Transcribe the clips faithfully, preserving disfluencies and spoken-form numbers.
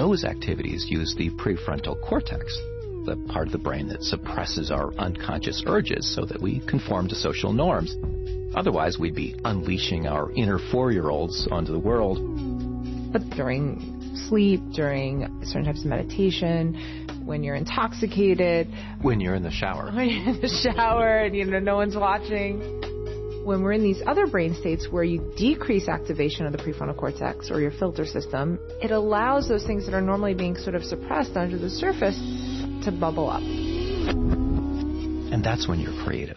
those activities use the prefrontal cortex, the part of the brain that suppresses our unconscious urges so that we conform to social norms. Otherwise, we'd be unleashing our inner four-year-olds onto the world. But during sleep, during certain types of meditation, when you're intoxicated, when you're in the shower, when you're in the shower and you know no one's watching, when we're in these other brain states where you decrease activation of the prefrontal cortex or your filter system, it allows those things that are normally being sort of suppressed under the surface to bubble up. And that's when you're creative.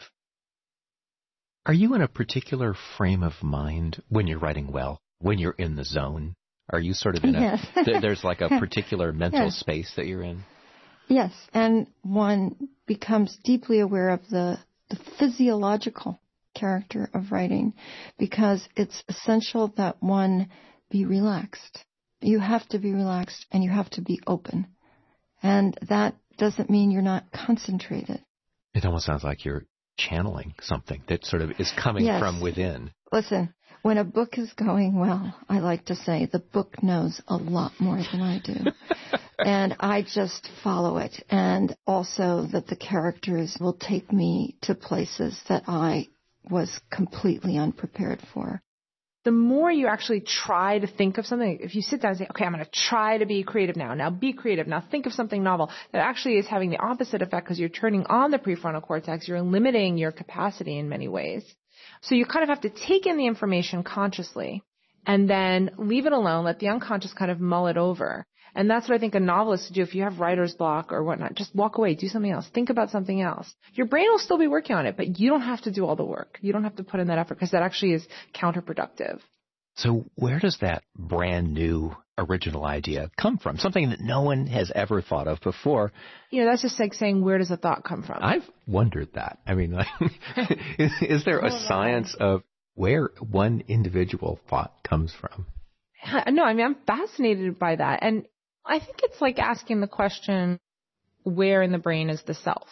Are you in a particular frame of mind when you're writing well, when you're in the zone? Are you sort of in yes. a, th- there's like a particular mental yes. space that you're in? Yes, and one becomes deeply aware of the, the physiological character of writing because it's essential that one be relaxed. You have to be relaxed and you have to be open. And that doesn't mean you're not concentrated. It almost sounds like you're channeling something that sort of is coming yes. from within. Listen, when a book is going well, I like to say the book knows a lot more than I do. And I just follow it. And also that the characters will take me to places that I was completely unprepared for. The more you actually try to think of something, if you sit down and say, okay, I'm going to try to be creative now. Now be creative. Now think of something novel. That actually is having the opposite effect because you're turning on the prefrontal cortex. You're limiting your capacity in many ways. So you kind of have to take in the information consciously and then leave it alone, let the unconscious kind of mull it over. And that's what I think a novelist should do. If you have writer's block or whatnot, just walk away, do something else, think about something else. Your brain will still be working on it, but you don't have to do all the work. You don't have to put in that effort because that actually is counterproductive. So where does that brand new original idea come from? Something that no one has ever thought of before. You know, that's just like saying, where does a thought come from? I've wondered that. I mean, like, is, is there a science of where one individual thought comes from? No, I mean, I'm fascinated by that. And I think it's like asking the question, where in the brain is the self?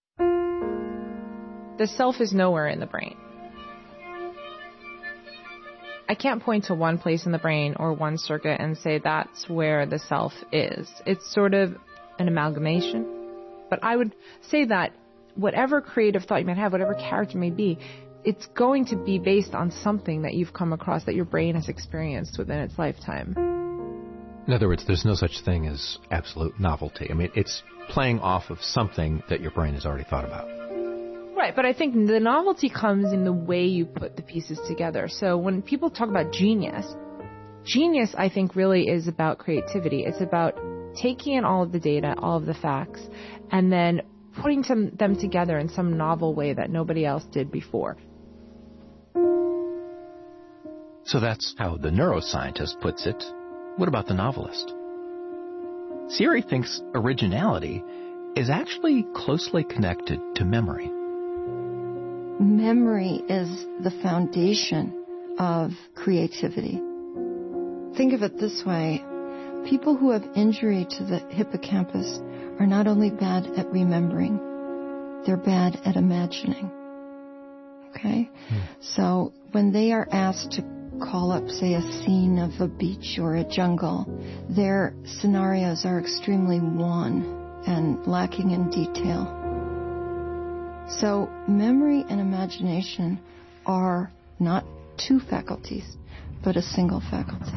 The self is nowhere in the brain. I can't point to one place in the brain or one circuit and say that's where the self is. It's sort of an amalgamation. But I would say that whatever creative thought you might have, whatever character may be, it's going to be based on something that you've come across that your brain has experienced within its lifetime. In other words, there's no such thing as absolute novelty. I mean, it's playing off of something that your brain has already thought about. Right, but I think the novelty comes in the way you put the pieces together. So when people talk about genius, genius, I think, really is about creativity. It's about taking in all of the data, all of the facts, and then putting some, them together in some novel way that nobody else did before. So that's how the neuroscientist puts it. What about the novelist? Siri thinks originality is actually closely connected to memory. Memory is the foundation of creativity. Think of it this way. People who have injury to the hippocampus are not only bad at remembering, they're bad at imagining. Okay? Hmm. So when they are asked to call up, say, a scene of a beach or a jungle, their scenarios are extremely wan and lacking in detail. So memory and imagination are not two faculties, but a single faculty.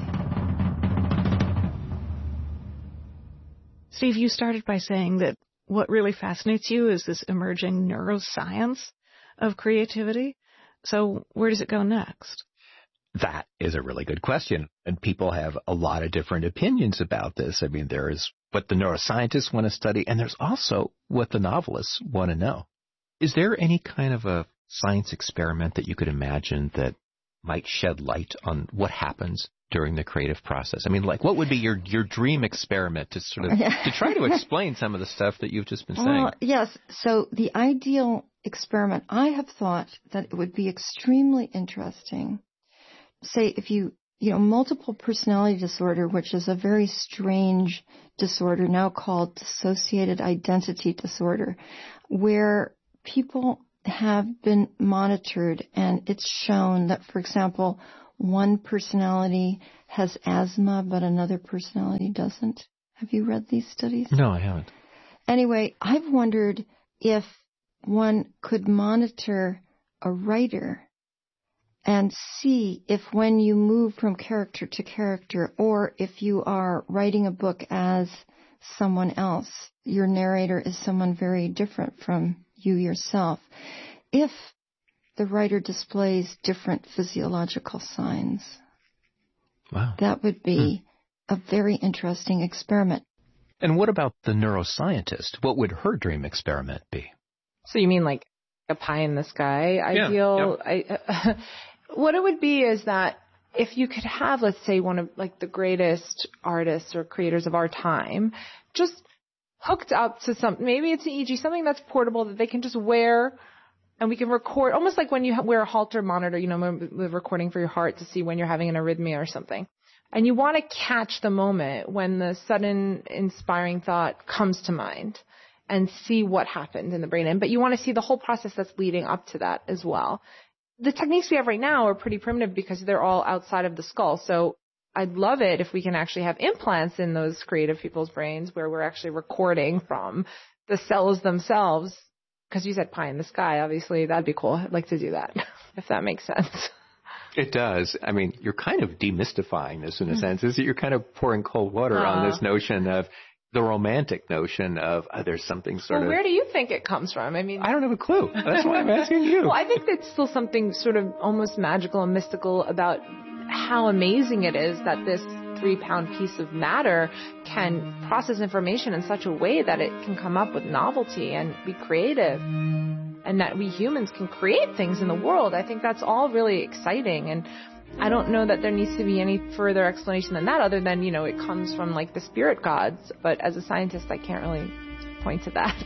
Steve, you started by saying that what really fascinates you is this emerging neuroscience of creativity. So where does it go next? That is a really good question. And people have a lot of different opinions about this. I mean, there is what the neuroscientists want to study, and there's also what the novelists want to know. Is there any kind of a science experiment that you could imagine that might shed light on what happens during the creative process? I mean, like, what would be your, your dream experiment to sort of to try to explain some of the stuff that you've just been saying? Well, yes. So the ideal experiment, I have thought that it would be extremely interesting. Say if you, you know, multiple personality disorder, which is a very strange disorder now called dissociated identity disorder, where people have been monitored and it's shown that, for example, one personality has asthma but another personality doesn't. Have you read these studies? No, I haven't. Anyway, I've wondered if one could monitor a writer and see if when you move from character to character, or if you are writing a book as someone else, your narrator is someone very different from you yourself, if the writer displays different physiological signs. Wow. That would be hmm. a very interesting experiment. And what about the neuroscientist? What would her dream experiment be? So you mean like a pie in the sky ideal? Yeah, yeah. I, uh, what it would be is that if you could have, let's say, one of like the greatest artists or creators of our time, just hooked up to some, maybe it's an E E G, something that's portable that they can just wear, and we can record, almost like when you wear a Holter monitor, you know, with recording for your heart to see when you're having an arrhythmia or something. And you want to catch the moment when the sudden inspiring thought comes to mind and see what happened in the brain. And, but you want to see the whole process that's leading up to that as well. The techniques we have right now are pretty primitive because they're all outside of the skull. So I'd love it if we can actually have implants in those creative people's brains where we're actually recording from the cells themselves. Because you said pie in the sky, obviously that'd be cool. I'd like to do that, if that makes sense. It does. I mean, you're kind of demystifying this in a sense. Is that you're kind of pouring cold water uh, on this notion of the romantic notion of uh, there's something sort well, of... Where do you think it comes from? I mean... I don't have a clue. That's why I'm asking you. Well, I think there's still something sort of almost magical and mystical about how amazing it is that this three-pound piece of matter can process information in such a way that it can come up with novelty and be creative, and that we humans can create things in the world. I think that's all really exciting, and I don't know that there needs to be any further explanation than that other than, you know, it comes from like the spirit gods, but as a scientist I can't really point to that.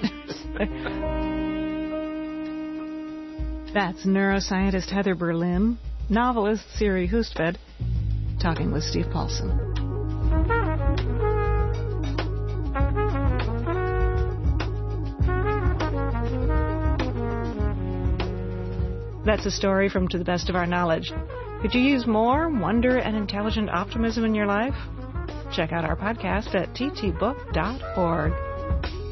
That's neuroscientist Heather Berlin, novelist Siri Hustvedt, talking with Steve Paulson. That's a story from To the Best of Our Knowledge. Could you use more wonder and intelligent optimism in your life? Check out our podcast at t t book dot org.